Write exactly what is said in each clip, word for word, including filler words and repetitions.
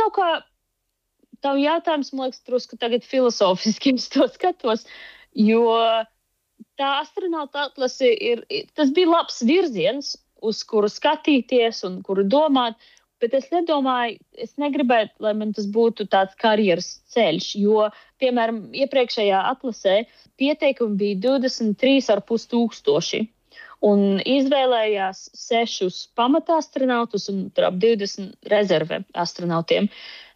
kaut kā tavu jautājums, man liekas, drusku tagad filozofiski es to skatos, jo tā astronauta atlase ir, tas bija labs virziens, uz kuru skatīties un kuru domāt, bet es nedomāju, es negribētu, lai man tas būtu tāds karjeras ceļš, jo, piemēram, iepriekšējā atlasē pieteikumi bija divdesmit trīs ar pus tūkstoši. Un izvēlējās sešus pamata astronautus un ap divdesmit rezerve astronautiem.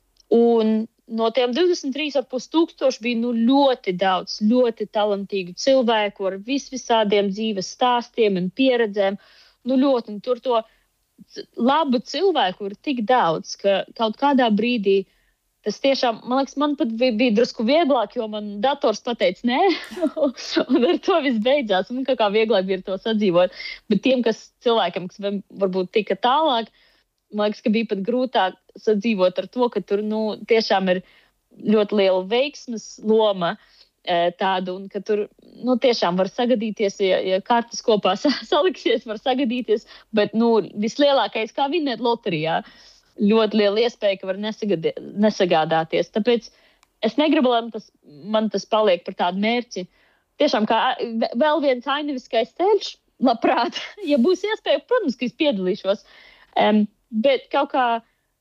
Un no tiem divdesmit trīs ar pus tūkstoši bija nu, ļoti daudz, ļoti talantīgu cilvēku ar vis visādiem dzīves stāstiem un pieredzēm. Nu, ļoti, un tur to labu cilvēku ir tik daudz, ka kaut kādā brīdī tas tiešām, man liekas, man pat bija, bija drusku vieglāk, jo man dators pateica nē, un ar to viss beidzās. Man kaut kā vieglāk bija to sadzīvot. Bet tiem, kas cilvēkiem, kas varbūt tika tālāk, man liekas, ka bija pat grūtāk sadzīvot ar to, ka tur nu, tiešām ir ļoti liela veiksmes loma tādu, un ka tur nu, tiešām var sagadīties, ja, ja kartes kopā saliksies, var sagadīties, bet nu, vislielākais kā vinēt loterijā. Ļoti liela iespēja, ka var nesagādāties. Tāpēc es negribu, lai man tas, man tas paliek par tādu mērķi. Tiešām kā vēl viens ainaviskais ceļš, labprāt, ja būs iespēja, protams, ka es piedalīšos. Um, bet kaut kā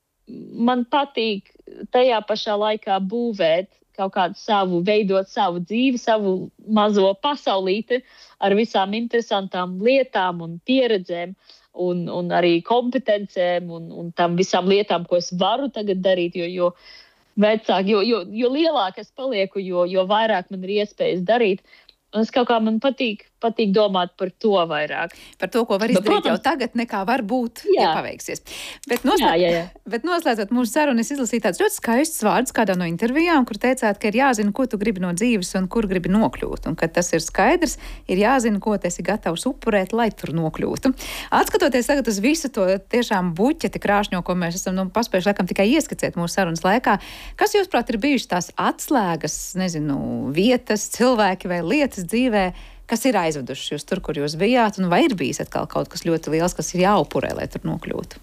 man patīk tajā pašā laikā būvēt kaut kādu savu, veidot savu dzīvi, savu mazo pasaulīti ar visām interesantām lietām un pieredzēm un, un arī kompetencēm un, un tam visām lietām, ko es varu tagad darīt, jo, jo vecāk, jo, jo, jo lielāk es palieku, jo, jo vairāk man ir iespējas darīt. Un es kaut kā man patīk, patīk domāt par to vairāk. Par to, ko var izdarīt, bet, protams, jau tagad, nekā var būt, jā. Ja paveiksies. Bet, noslēd... jā, jā, jā. bet noslēdzot mūsu sarunu, es izlasīju tāds ļoti skaists vārds kādā no intervijām, kur teicāt, ka ir jāzina, ko tu gribi no dzīves un kur gribi nokļūt. Un, kad tas ir skaidrs, ir jāzina, ko tu esi gatavs upurēt, lai tur nokļūtu. Atskatoties tagad uz visu to tiešām buķeti krāšņo, ko mēs esam nu, paspējuši laikam tikai ieskicēt mūsu sarunas laikā, kas, jūsuprāt, ir bijušas tās atslēgas, nezinu, vietas, cilvēki vai lietas dzīvē, kas ir aizveduši jūs tur, kur jūs bijāt, un vai ir bijis atkal kaut kas ļoti liels, kas ir jāupurē, lai tur nokļūtu?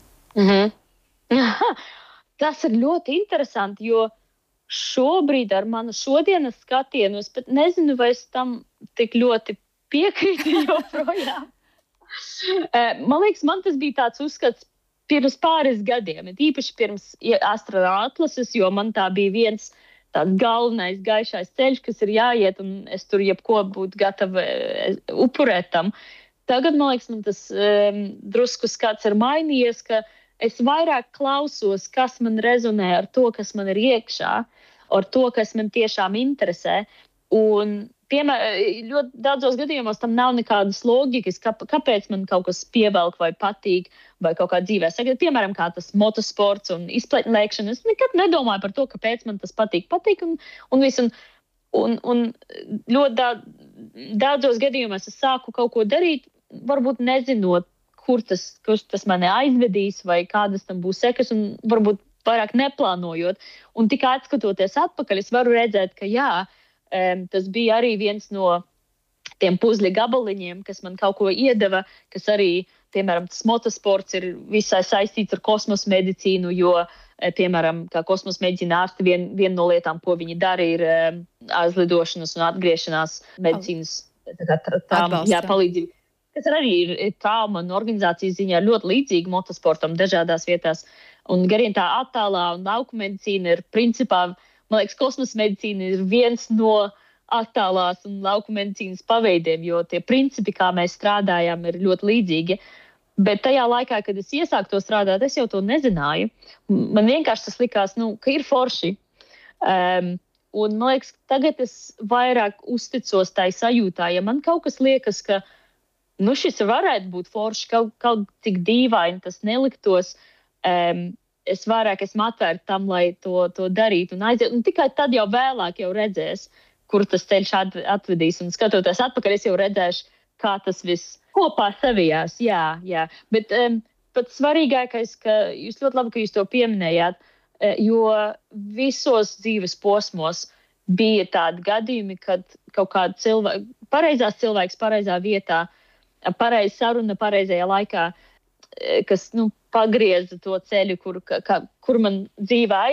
Mm-hmm. Tas ir ļoti interesanti, jo šobrīd ar manu šodienas skatienu es pat nezinu, vai es tam tik ļoti piekrītu joprojām. Man liekas, man tas bija tāds uzskats pirms pāris gadiem, īpaši pirms astronauta atlases, jo man tā bija viens tāds galvenais gaišais ceļš, kas ir jāiet, un es tur jebko būtu gatava upurēt tam. Tagad, man liekas, man tas um, drusku skats ir mainījies, ka es vairāk klausos, kas man rezonē ar to, kas man ir iekšā, ar to, kas man tiešām interesē. Un, piemēram, ļoti daudzos gadījumos tam nav nekādas loģikas, kā, kāpēc man kaut kas pievelk vai patīk, vai kaut kā dzīvē. Sagad, piemēram, kā tas motosports un izpletnēkšana. Es nekad nedomāju par to, kāpēc man tas patīk, patīk un, un viss. Un, un, un ļoti daudz, daudzos gadījumos es sāku kaut ko darīt, varbūt nezinot, kur tas, kur tas mani aizvedīs vai kādas tam būs sekas un varbūt vairāk neplānojot. Un tikai atskatoties atpakaļ, es varu redzēt, ka jā, tas bija arī viens no tiem puzļa gabaliņiem, kas man kaut ko iedeva, kas arī, piemēram, tas motosports ir visai saistīts ar kosmosa medicīnu, jo, piemēram, kā kosmosa medicīna ārsti, vien, viena no lietām, ko viņi dara, ir aizlidošanas un atgriešanās medicīnas trauma, jā, palīdzība. Kas arī ir trauma un organizācijas ziņā ļoti līdzīga motosportam dažādās vietās. Un garien tā attālā un lauku medicīna ir principā, man liekas, kosmosa medicīna ir viens no attālās un lauku medicīnas paveidiem, jo tie principi, kā mēs strādājām, ir ļoti līdzīgi. Bet tajā laikā, kad es iesāku to strādāt, es jau to nezināju. Man vienkārši tas likās, nu, ka ir forši. Um, un man liekas, tagad es vairāk uzticos tai sajūtā. Ja man kaut kas liekas, ka nu, šis varētu būt forši, kaut, kaut cik dīvaini tas neliktos, um, es vairāk esmu atvērta tam, lai to, to darītu un aiziet. Un tikai tad jau vēlāk jau redzēs, kur tas ceļš atvedīs. Un skatoties atpakaļ, es jau redzēšu, kā tas viss kopā savijās. Jā, jā. Bet um, pats svarīgākais, ka jūs ļoti labi, ka jūs to pieminējāt, jo visos dzīves posmos bija tādi gadījumi, kad kaut kāda cilvēka, pareizās cilvēks pareizā vietā, pareiza saruna pareizajā laikā, kas, nu, pagrieza to ceļu, kur, ka, kur man dzīvē